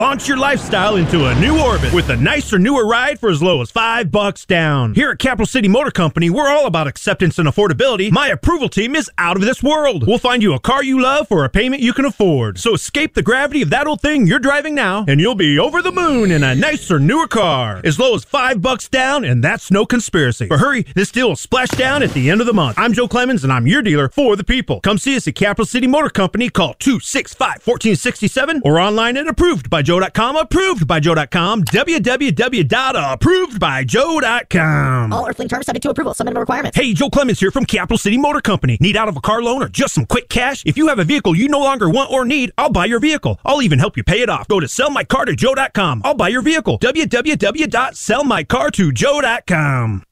Launch your lifestyle into a new orbit with a nicer, newer ride for as low as $5 down. Here at Capital City Motor Company, we're all about acceptance and affordability. My approval team is out of this world. We'll find you a car you love for a payment you can afford. So escape the gravity of that old thing you're driving now, and you'll be over the moon in a nicer, newer car. As low as $5 down, and that's no conspiracy. But hurry, this deal will splash down at the end of the month. I'm Joe Clemens, and I'm your dealer for the people. Come see us at Capital City Motor Company. Call 265-1467 or online at approvedbyjoe.com. Approvedbyjoe.com. www.approvedbyjoe.com. All earthling terms subject to approval. Some minimum requirements. Hey, Joe Clemens here from Capital City Motor Company. Need out of a car loan or just some quick cash? If you have a vehicle you no longer want or need, I'll buy your vehicle. I'll even help you pay it off. Go to sellmycar2joe.com. I'll buy your vehicle. www.sellmycar2joe.com.